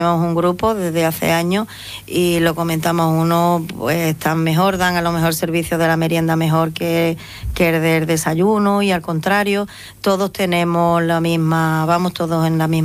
Tenemos un grupo desde hace años y lo comentamos, unos pues están mejor, dan a lo mejor servicio de la merienda mejor que el del desayuno, y al contrario, todos tenemos la misma, vamos todos en la misma